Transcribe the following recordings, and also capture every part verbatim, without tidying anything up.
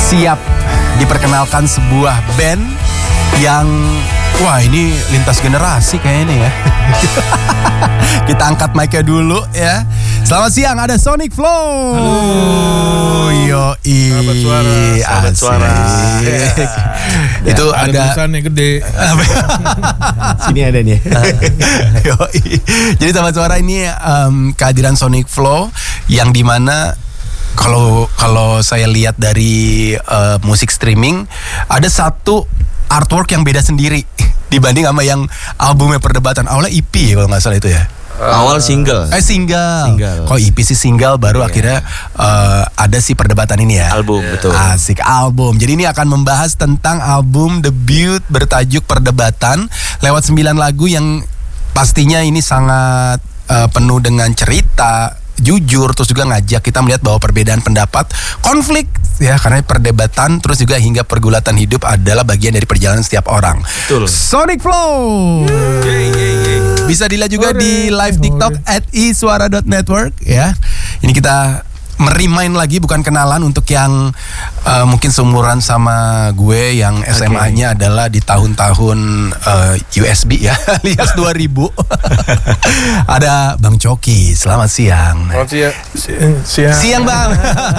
siap diperkenalkan sebuah band yang wah ini lintas generasi kayaknya ya. Kita angkat mic-nya dulu ya. Selamat siang, ada Sonic Flow. Halo. Yoi. Sahabat suara, sahabat suara. Ya. Itu ada, ada tulisannya gede. Sini ada nih. Yoi. Jadi sahabat suara ini um, kehadiran Sonic Flow yang dimana kalau kalau saya lihat dari uh, musik streaming ada satu artwork yang beda sendiri dibanding sama yang albumnya Perdebatan. Awalnya E P ya kalau nggak salah itu ya. Awal single. Eh single. Single. Kok E P sih single baru yeah. Akhirnya uh, ada si Perdebatan ini ya. Album yeah. Betul. Asik album. Jadi ini akan membahas tentang album debut bertajuk Perdebatan lewat sembilan lagu yang pastinya ini sangat uh, penuh dengan cerita, jujur, terus juga ngajak kita melihat bahwa perbedaan pendapat, konflik ya, karena perdebatan terus juga hingga pergulatan hidup adalah bagian dari perjalanan setiap orang. Betul. Sonic Flow. Yeay, yeay, yeay. Bisa dilihat juga Ore. Di live TikTok at i suara dot network ya. Ini kita merimain lagi, bukan kenalan untuk yang uh, mungkin seumuran sama gue yang S M A-nya okay. adalah di tahun-tahun uh, U S B ya, alias dua ribu. Ada Bang Coki, selamat siang. Selamat siang. Siang. Siang Bang.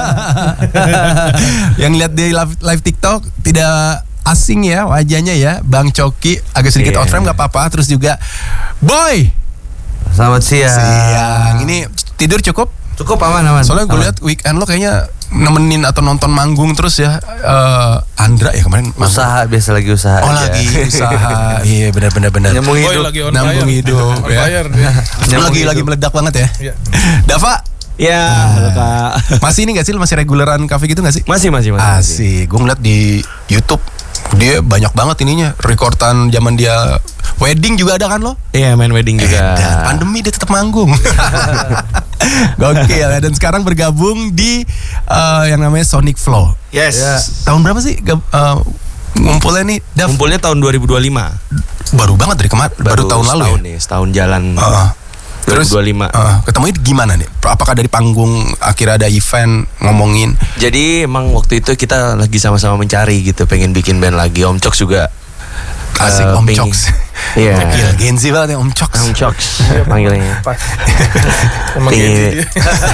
Yang lihat di live, live TikTok tidak asing ya wajahnya ya, Bang Coki agak sedikit yeah. out frame gak apa-apa. Terus juga Boy. Selamat siang. Siang. Ini tidur cukup? Cukup aman aman. Soalnya gue lihat weekend lo kayaknya nemenin atau nonton manggung terus ya. uh, Andra ya kemarin manggung. Usaha, biasa lagi usaha. Oh aja. lagi usaha. Iya benar benar benar. Nyambung hidup. Nyambung hidup ya. Lagi lagi meledak banget ya. Iya. Dava. Ya, halo Kak. Masih ini gak sih, masih reguleran kafe gitu gak sih? Masih masih masih. Asik. Gue ngeliat di YouTube dia banyak banget ininya, rekordan zaman dia wedding juga ada kan lo? Iya, main wedding juga. Eh, dan pandemi dia tetap manggung. Gokil ya. Dan sekarang bergabung di uh, yang namanya Sonic Flow. Yes. Ya. Tahun berapa sih uh, ngumpulnya nih? Dav? Ngumpulnya tahun dua ribu dua puluh lima. Baru banget dari kemarin, baru, baru tahun lalu setahun ya? nih, setahun jalan. Uh, Terus dua puluh lima. Uh, ketemunya gimana nih? Apakah dari panggung akhirnya ada event ngomongin? Jadi emang waktu itu kita lagi sama-sama mencari gitu, pengen bikin band lagi. Om Cox juga asik. uh, Om pengen, Cox. Iya. Gila, Gen Z banget ya Om Cox. Om Cox panggilnya. Pengen,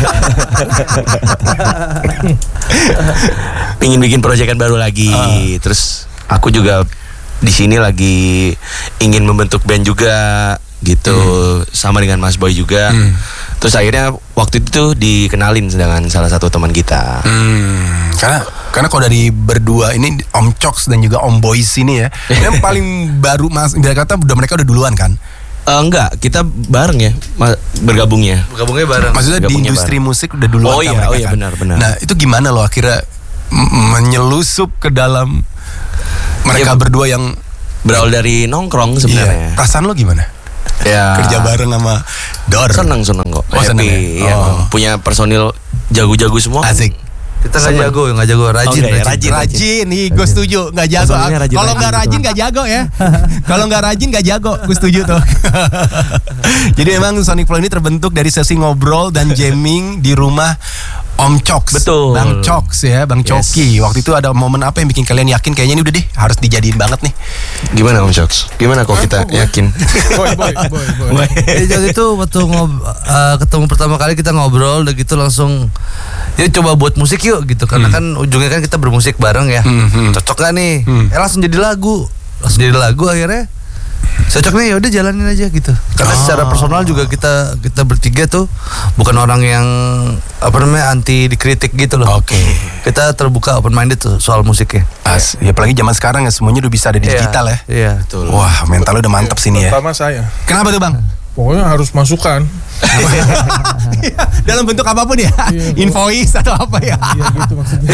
pengen bikin proyekan baru lagi. Uh. Terus aku juga di sini lagi ingin membentuk band juga gitu, hmm. sama dengan Mas Boy juga. hmm. Terus akhirnya waktu itu dikenalin dengan salah satu teman kita. hmm. Karena karena kalau dari berdua ini Om Cox dan juga Om Boy sini ya, yang paling baru mas, biar kata udah mereka udah duluan kan? Uh, enggak, kita bareng ya bergabungnya. Bergabungnya bareng. Maksudnya di industri bareng. Musik udah duluan. Oh iya, mereka, oh iya kan? benar benar. Nah itu gimana lo akhirnya m- menyelusup ke dalam mereka ya, berdua yang berawal dari nongkrong sebenarnya. Iya. Perasaan lo gimana? Ya. Kerja bareng sama Dor. Seneng seneng kok. Oh, happy. Ya, oh. Punya personil jago-jago semua. Asik. Kita nggak jago, nggak jago, rajin, oh, rajin, rajin, rajin. Nih, gue setuju, nggak jago. Kalau nggak rajin nggak jago ya. Kalau nggak rajin nggak jago, gue setuju tuh. Jadi memang Sonic Flow ini terbentuk dari sesi ngobrol dan jamming di rumah Om Cox. Betul. Bang Cox ya, Bang yes. Coki. Waktu itu ada momen apa yang bikin kalian yakin kayaknya ini udah deh harus dijadiin banget nih? Gimana Om Cox? Gimana kok kita oh, yakin? Boy, boy, boy, boy. Jadi itu waktu ngob- uh, ketemu pertama kali kita ngobrol, udah gitu langsung ya coba buat musik yuk gitu, karena hmm. kan ujungnya kan kita bermusik bareng ya. Hmm. Cocok gak nih? Hmm. Eh langsung jadi lagu, langsung jadi lagu akhirnya. Cocok nih, yaudah jalanin aja gitu. Karena oh. secara personal juga kita kita bertiga tuh bukan orang yang apa namanya anti dikritik gitu loh. Oke. Okay. Kita terbuka, open minded tuh soal musiknya. As, ya apalagi zaman sekarang ya semuanya udah bisa ada di yeah. digital ya. Iya. Betul. Wah mental udah mantap ya, sini ya. Pertama saya. Kenapa tuh Bang? Pokoknya harus masukan. Dalam bentuk apapun ya, iya, invoice atau apa ya? Iya gitu maksudnya.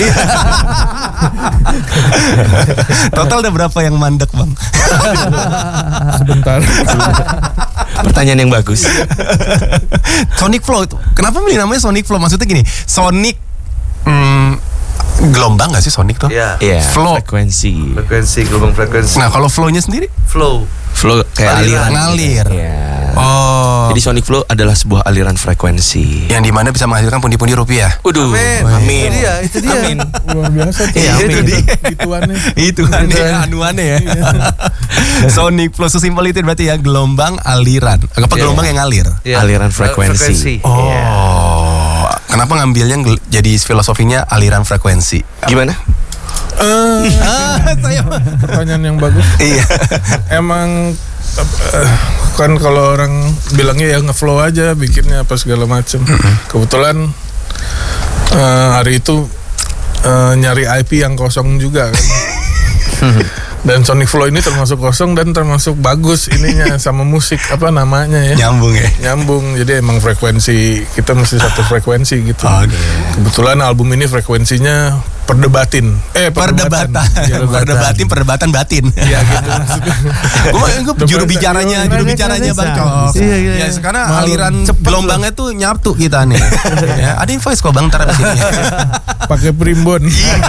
Total udah berapa yang mandek Bang? Sebentar. Pertanyaan yang bagus. Sonic Flow itu, kenapa milih namanya Sonic Flow? Maksudnya gini, Sonic hmm, gelombang nggak sih Sonic tuh? Iya. Yeah. Flow. Frekuensi. Frekuensi, gelombang frekuensi. Nah kalau flow-nya sendiri? Flow. Flow kayak aliran. Ngalir. Yeah. Oh. Jadi Sonic Flow adalah sebuah aliran frekuensi. Yang dimana bisa menghasilkan pundi-pundi rupiah. Waduh, Amin. amin. Itu dia, itu dia. Amin. Luar biasa tuh. Iya, itu amin. dia. Gituannya. Itu aneh, anuannya ya. Sonic Flow sesimpel itu berarti ya, gelombang aliran. Apa Iya. gelombang yang ngalir? Iya. Aliran frekuensi. Oh. Kenapa ngambilnya ngel- jadi filosofinya aliran frekuensi? Gimana? Eh, Ah, saya pertanyaan yang bagus. Iya. Emang eh, kan kalau orang bilangnya ya ngeflow aja bikinnya apa segala macem. Kebetulan eh, hari itu eh, nyari I P yang kosong juga kan. Dan Sonic Flow ini termasuk kosong dan termasuk bagus ininya sama musik apa namanya ya. Nyambung ya. Nyambung, jadi emang frekuensi kita mesti satu frekuensi gitu. Oke. Kebetulan album ini frekuensinya perdebatin, eh Perdebatan. Ya, Perdebatin, perdebatan batin. ya gitu maksudnya. Gue gue juru bicaranya, juru bicaranya Bang Cok. Iya, iya, Ya, iya. karena Malam. aliran gelombangnya tuh nyatu kita nih. Ya, ada invoice kok Bang ntar abis ini. Pakai primbon.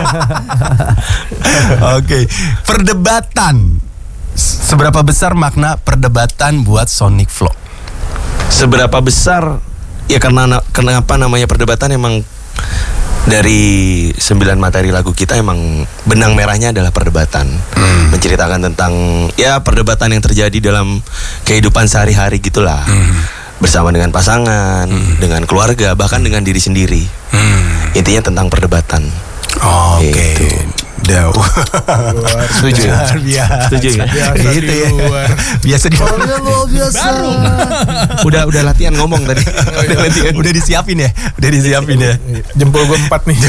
Oke, perdebatan. Seberapa besar makna perdebatan buat Sonic Flow? Seberapa besar? Ya karena kenapa namanya perdebatan, emang dari sembilan materi lagu kita emang benang merahnya adalah perdebatan. Hmm. Menceritakan tentang ya perdebatan yang terjadi dalam kehidupan sehari-hari gitulah. Hmm. Bersama dengan pasangan, dengan keluarga, bahkan dengan diri sendiri. Hmm. Intinya tentang perdebatan. Oke. Gitu. Dau. Setuju ya? Biasa. Setuju ya? Biasa Gitu di ya. luar. Biasa di Orangnya luar biasa. Udah udah latihan ngomong tadi. Udah latihan. Udah disiapin ya? Udah disiapin ya? Jempol gue empat nih.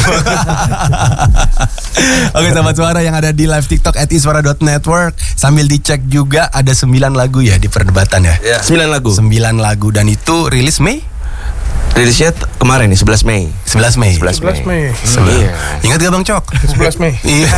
Oke, sahabat suara yang ada di live TikTok at iswara dot network, sambil dicek juga ada sembilan lagu ya di perdebatan ya. Ya. Sembilan lagu. Sembilan lagu dan itu rilis Mei Rilisnya t- kemarin nih sebelas Mei. sebelas Mei. sebelas sebelas Mei. Iya. Ingat gak Bang Cok? sebelas Mei. Iya.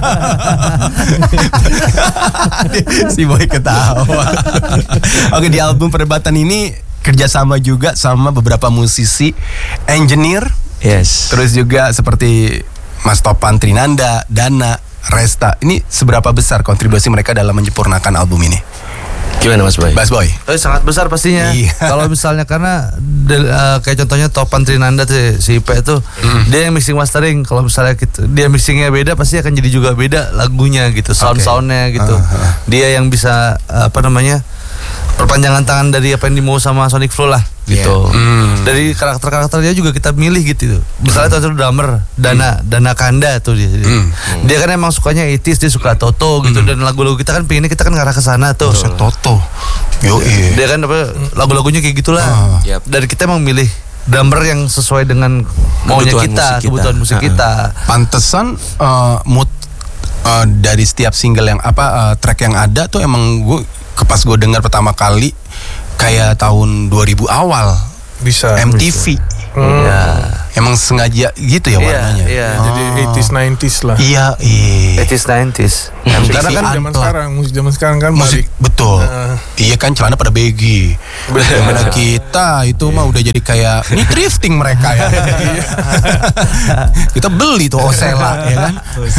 Si Boy ketawa. Oke, di album perdebatan ini kerjasama juga sama beberapa musisi, engineer, Yes. terus juga seperti Mas Topan Trinanda, Dana, Resta. Ini seberapa besar kontribusi mereka dalam menyempurnakan album ini? Gimana Mas Boy? Bas Boy. Eh, sangat besar pastinya. Iya. Kalau misalnya karena de- eh, kayak contohnya Topan Trinanda tuh, si Ipe tuh, dia yang mixing mastering. Kalau misalnya kita, dia mixingnya beda, pasti akan jadi juga beda lagunya gitu, sound soundnya gitu. Ah, ah. Dia yang bisa eh, apa namanya perpanjangan tangan dari apa yang dimau sama Sonic Flow lah gitu. Yeah. Hmm. Dari karakter-karakternya juga kita milih gitu. Misalnya contoh drummer Dana Dana Kanda tuh dia. Hmm. Dia kan emang sukanya eighties, dia suka Toto gitu, dan lagu-lagu kita kan pengennya kita kan ngarah ke sana tuh. Buset, Toto. Yo, iya. Dia kan apa lagu-lagunya kayak gitulah. Ah. Yap. Dan kita emang milih drummer yang sesuai dengan maunya Kebutuhan kita, musik kita. kebutuhan musik Ah. kita. Pantesan uh, mood uh, dari setiap single yang apa uh, track yang ada tuh emang gue pas gue dengar pertama kali kayak tahun dua ribu awal Bisa. M T V. Hmm. Ya. Emang sengaja gitu ya Iya, warnanya. iya. Jadi eighties nineties lah. Iya, iya. eighties nineties. Karena kan zaman unplug. sekarang, musik zaman sekarang kan Musik balik. betul. Heeh. Iya kan celana pada baggy. Zaman kita itu mah udah jadi kayak ini thrifting mereka ya. Kita beli tuh Osela ya kan.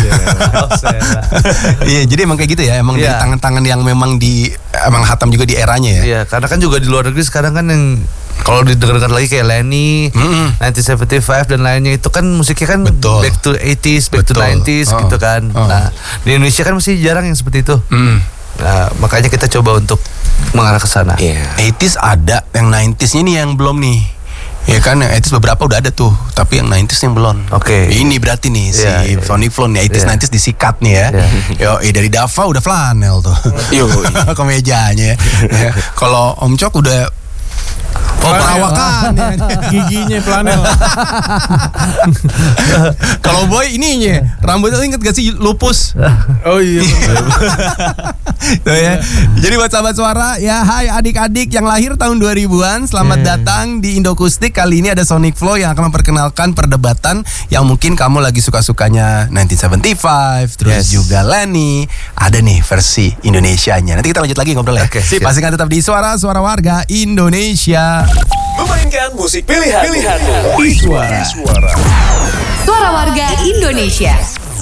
Iya, jadi emang kayak gitu ya. Emang dari Iya. tangan-tangan yang memang di emang hatam juga di eranya ya. Iya, karena kan juga di luar negeri sekarang kan yang kalau didengarkan lagi kayak Lenny, Mm-mm. nineteen seventy-five dan lainnya itu kan musiknya kan Betul. back to eighties, back to Betul. nineties Oh. gitu kan. Oh. Nah, di Indonesia kan masih jarang yang seperti itu. Mm. Nah, makanya kita coba untuk mengarah ke sana. Iya. eighties ada, yang nineties-nya nih yang belum nih. Ya kan, yang eighties beberapa udah ada tuh, tapi yang nineties yang belum. Oke. Ini berarti nih si Iya, iya, Sonic Flow nih, eighties Iya. nineties disikat nih ya. Iya. Yo, eh, dari Dava udah flanel tuh. Yo. Kemejanya ya. Ya. Kalau Om Cok udah oh, Flanel. perawakan ya. Giginya flanel. Kalau Boy ininya rambutnya inget gak sih lupus? Oh iya. Tuh ya. Jadi buat sahabat suara, ya hai adik-adik yang lahir tahun dua ribuan, selamat datang di Indokustik. Kali ini ada Sonic Flow yang akan memperkenalkan perdebatan yang mungkin kamu lagi suka-sukanya nineteen seventy-five, terus Yes. juga Lenny. Ada nih versi Indonesianya. Nanti kita lanjut lagi ngobrol ya. Oke, siap. Pastikan tetap di Suara Suara Warga Indonesia. Memainkan musik pilihan. Pilihan. Iswara. Suara Warga Indonesia.